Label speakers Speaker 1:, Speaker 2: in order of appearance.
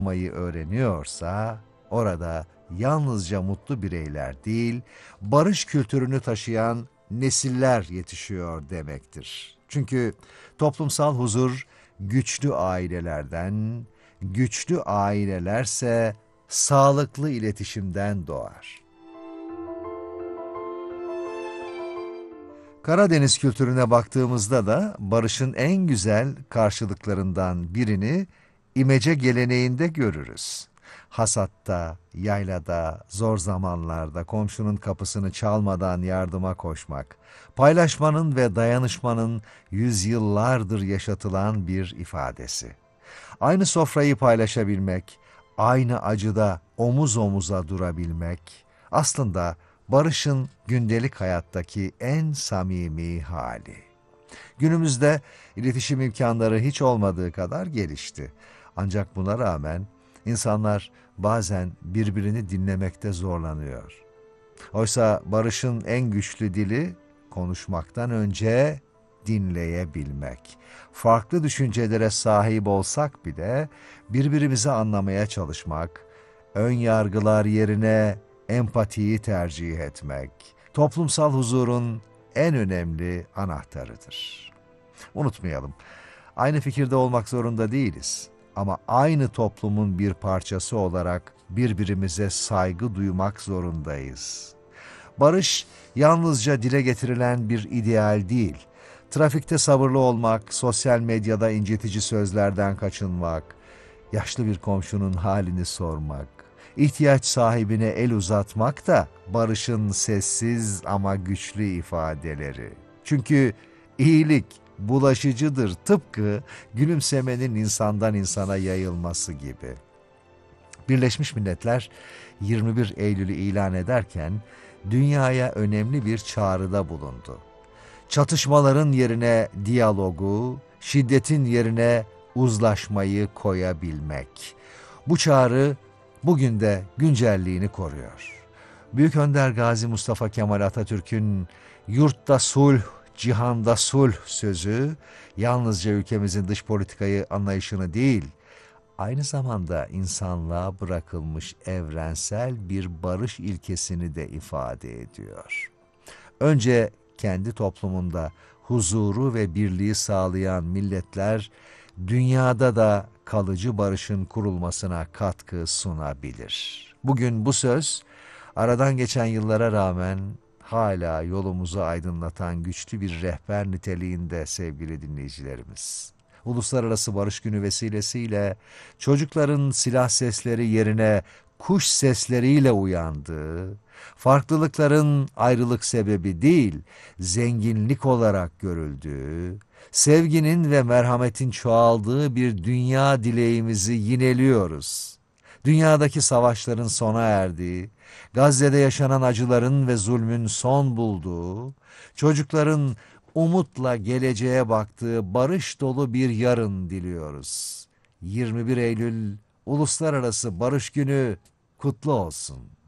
Speaker 1: olmayı öğreniyorsa, orada yalnızca mutlu bireyler değil, barış kültürünü taşıyan nesiller yetişiyor demektir. Çünkü toplumsal huzur güçlü ailelerden, güçlü ailelerse sağlıklı iletişimden doğar. Karadeniz kültürüne baktığımızda da barışın en güzel karşılıklarından birini imece geleneğinde görürüz. Hasatta, yaylada, zor zamanlarda komşunun kapısını çalmadan yardıma koşmak, paylaşmanın ve dayanışmanın yüzyıllardır yaşatılan bir ifadesi. Aynı sofrayı paylaşabilmek, aynı acıda omuz omuza durabilmek, aslında barışın gündelik hayattaki en samimi hali. Günümüzde iletişim imkanları hiç olmadığı kadar gelişti. Ancak buna rağmen insanlar bazen birbirini dinlemekte zorlanıyor. Oysa barışın en güçlü dili konuşmaktan önce dinleyebilmek. Farklı düşüncelere sahip olsak bile birbirimizi anlamaya çalışmak, ön yargılar yerine empatiyi tercih etmek, toplumsal huzurun en önemli anahtarıdır. Unutmayalım, aynı fikirde olmak zorunda değiliz. Ama aynı toplumun bir parçası olarak birbirimize saygı duymak zorundayız. Barış yalnızca dile getirilen bir ideal değil. Trafikte sabırlı olmak, sosyal medyada incitici sözlerden kaçınmak, yaşlı bir komşunun halini sormak, ihtiyaç sahibine el uzatmak da barışın sessiz ama güçlü ifadeleri. Çünkü iyilik bulaşıcıdır, tıpkı gülümsemenin insandan insana yayılması gibi. Birleşmiş Milletler 21 Eylül'ü ilan ederken dünyaya önemli bir çağrıda bulundu. Çatışmaların yerine diyalogu, şiddetin yerine uzlaşmayı koyabilmek. Bu çağrı bugün de güncelliğini koruyor. Büyük Önder Gazi Mustafa Kemal Atatürk'ün "Yurtta sulh, cihanda sulh" sözü yalnızca ülkemizin dış politikayı anlayışını değil, aynı zamanda insanlığa bırakılmış evrensel bir barış ilkesini de ifade ediyor. Önce kendi toplumunda huzuru ve birliği sağlayan milletler, dünyada da kalıcı barışın kurulmasına katkı sunabilir. Bugün bu söz, aradan geçen yıllara rağmen hala yolumuzu aydınlatan güçlü bir rehber niteliğinde sevgili dinleyicilerimiz. Uluslararası Barış Günü vesilesiyle çocukların silah sesleri yerine kuş sesleriyle uyandığı, farklılıkların ayrılık sebebi değil, zenginlik olarak görüldüğü, sevginin ve merhametin çoğaldığı bir dünya dileğimizi yineliyoruz. Dünyadaki savaşların sona erdiği, Gazze'de yaşanan acıların ve zulmün son bulduğu, çocukların umutla geleceğe baktığı barış dolu bir yarın diliyoruz. 21 Eylül Uluslararası Barış Günü kutlu olsun.